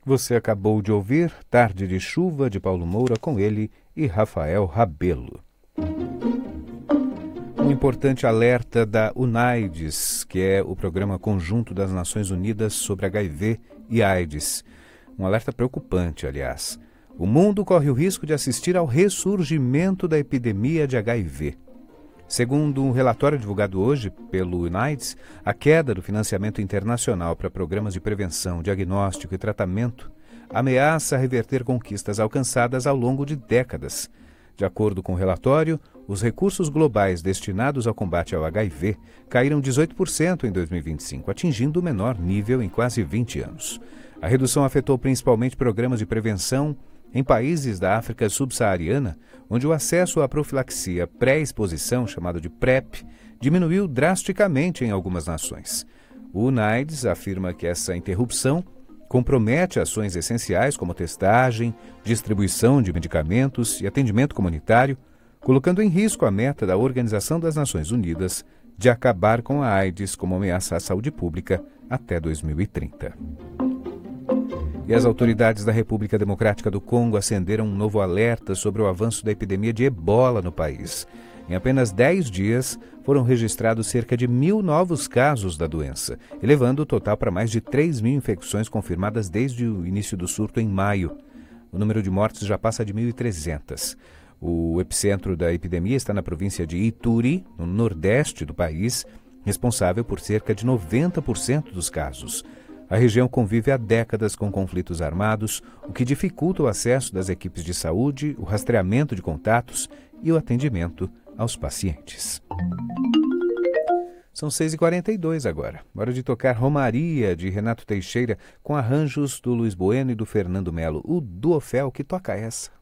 Você acabou de ouvir Tarde de Chuva, de Paulo Moura, com ele e Rafael Rabelo. Um importante alerta da UNAIDS, que é o Programa Conjunto das Nações Unidas sobre HIV e AIDS. Um alerta preocupante, aliás. O mundo corre o risco de assistir ao ressurgimento da epidemia de HIV. Segundo um relatório divulgado hoje pelo UNAIDS, a queda do financiamento internacional para programas de prevenção, diagnóstico e tratamento ameaça reverter conquistas alcançadas ao longo de décadas. De acordo com o relatório, os recursos globais destinados ao combate ao HIV caíram 18% em 2025, atingindo o menor nível em quase 20 anos. A redução afetou principalmente programas de prevenção em países da África subsaariana, onde o acesso à profilaxia pré-exposição, chamado de PrEP, diminuiu drasticamente em algumas nações. O UNAIDS afirma que essa interrupção compromete ações essenciais como testagem, distribuição de medicamentos e atendimento comunitário, colocando em risco a meta da Organização das Nações Unidas de acabar com a AIDS como ameaça à saúde pública até 2030. E as autoridades da República Democrática do Congo acenderam um novo alerta sobre o avanço da epidemia de ebola no país. Em apenas 10 dias, foram registrados cerca de 1.000 novos casos da doença, elevando o total para mais de 3.000 infecções confirmadas desde o início do surto em maio. O número de mortes já passa de 1.300. O epicentro da epidemia está na província de Ituri, no nordeste do país, responsável por cerca de 90% dos casos. A região convive há décadas com conflitos armados, o que dificulta o acesso das equipes de saúde, o rastreamento de contatos e o atendimento aos pacientes. São 6h42 agora. Hora de tocar Romaria, de Renato Teixeira, com arranjos do Luiz Bueno e do Fernando Melo. O Duofel que toca essa.